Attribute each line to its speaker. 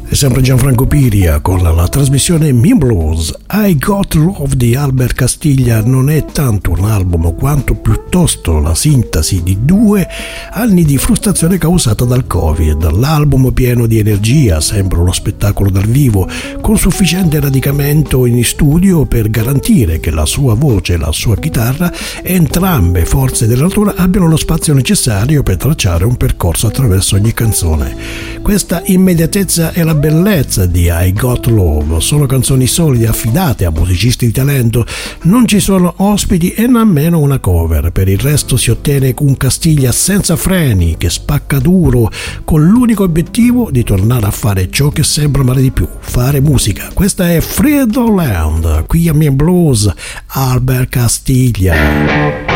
Speaker 1: È sempre Gianfranco Piria con la trasmissione Me Blues. I Got Love di Albert Castiglia non è tanto un album quanto piuttosto la sintesi di 2 anni di frustrazione causata dal Covid. L'album pieno di energia, sembra uno spettacolo dal vivo, con sufficiente radicamento in studio per garantire che la sua voce e la sua chitarra, entrambe forze della natura, abbiano lo spazio necessario per tracciare un percorso attraverso ogni canzone. Questa immediatezza è la bellezza di I Got Love. Sono canzoni solide affidate a musicisti di talento, non ci sono ospiti e nemmeno una cover. Per il resto si ottiene un Castiglia senza freni, che spacca duro, con l'unico obiettivo di tornare a fare ciò che sembra amare di più, fare musica. Questa è Freedomland, qui a Me Blues, Albert Castiglia.